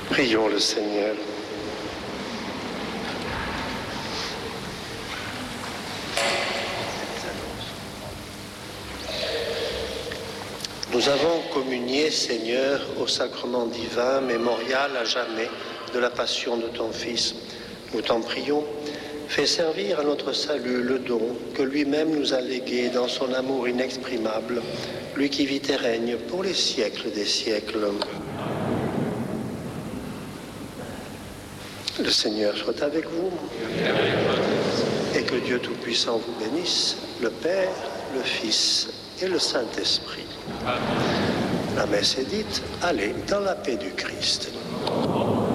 Prions le Seigneur. Nous avons communié, Seigneur, au sacrement divin, mémorial à jamais de la passion de ton Fils. Nous t'en prions, fais servir à notre salut le don que lui-même nous a légué dans son amour inexprimable, lui qui vit et règne pour les siècles des siècles. Le Seigneur soit avec vous et que Dieu Tout-Puissant vous bénisse, le Père, le Fils et le Saint-Esprit. La messe est dite, allez dans la paix du Christ.